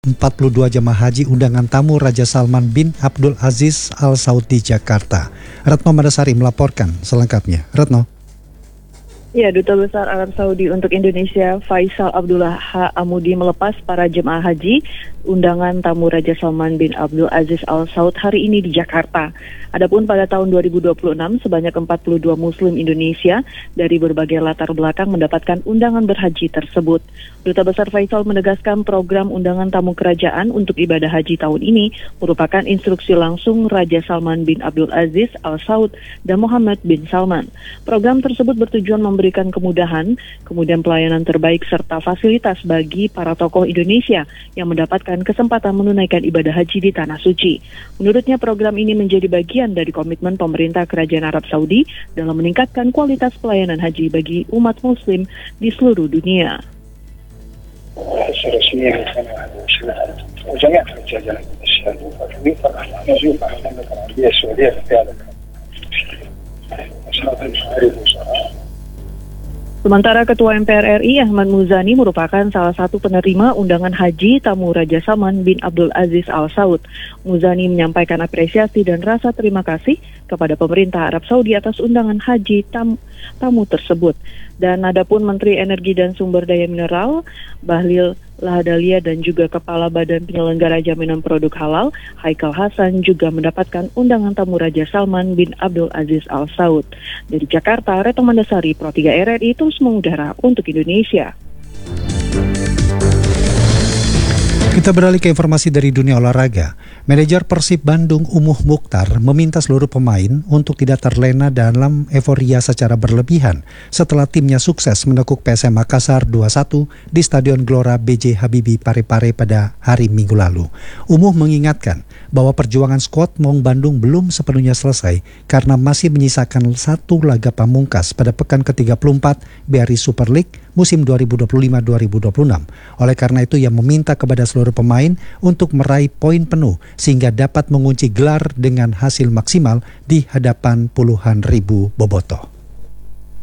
42 jemaah haji undangan tamu Raja Salman bin Abdul Aziz Al Saud di Jakarta. Retno Madasari melaporkan selengkapnya. Retno. Ya, Duta Besar Arab Saudi untuk Indonesia Faisal Abdullah H. Amudi melepas para jemaah haji undangan tamu Raja Salman bin Abdul Aziz Al Saud hari ini di Jakarta. Adapun pada tahun 2026 sebanyak 42 Muslim Indonesia dari berbagai latar belakang mendapatkan undangan berhaji tersebut. Duta Besar Faisal menegaskan program undangan tamu kerajaan untuk ibadah haji tahun ini merupakan instruksi langsung Raja Salman bin Abdul Aziz Al Saud dan Muhammad bin Salman. Program tersebut bertujuan memberikan kemudahan, kemudian pelayanan terbaik serta fasilitas bagi para tokoh Indonesia yang mendapatkan kesempatan menunaikan ibadah haji di Tanah Suci. Menurutnya program ini menjadi bagian dari komitmen pemerintah Kerajaan Arab Saudi dalam meningkatkan kualitas pelayanan haji bagi umat Muslim di seluruh dunia. Sementara Ketua MPR RI Ahmad Muzani merupakan salah satu penerima undangan haji tamu Raja Salman bin Abdul Aziz Al Saud. Muzani menyampaikan apresiasi dan rasa terima kasih kepada pemerintah Arab Saudi atas undangan haji tamu tersebut. Dan adapun Menteri Energi dan Sumber Daya Mineral Bahlil Lahadalia dan juga Kepala Badan Penyelenggara Jaminan Produk Halal Haikal Hasan juga mendapatkan undangan tamu Raja Salman bin Abdul Aziz Al Saud. Dari Jakarta, Retno Madasari, Pro 3 RRI terus mengudara untuk Indonesia. Kita beralih ke informasi dari dunia olahraga. Manajer Persib Bandung Umuh Mukhtar meminta seluruh pemain untuk tidak terlena dalam euforia secara berlebihan setelah timnya sukses menekuk PSM Makassar 2-1 di Stadion Gelora B.J. Habibie Parepare pada hari Minggu lalu. Umuh mengingatkan bahwa perjuangan skuad Maung Bandung belum sepenuhnya selesai karena masih menyisakan satu laga pamungkas pada pekan ke-34 BRI Super League musim 2025-2026. Oleh karena itu ia meminta kepada seluruh pemain untuk meraih poin penuh sehingga dapat mengunci gelar dengan hasil maksimal di hadapan puluhan ribu bobotoh.